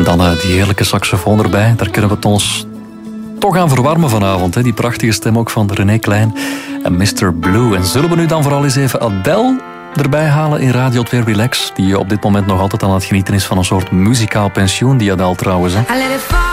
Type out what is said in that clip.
dan die heerlijke saxofoon erbij. Daar kunnen we het ons toch aan verwarmen vanavond. Hè? Die prachtige stem ook van René Klein en Mr. Blue. En zullen we nu dan vooral eens even Adele erbij halen in Radio 2 Relax, die op dit moment nog altijd aan het genieten is van een soort muzikaal pensioen, die Adele trouwens. Hè?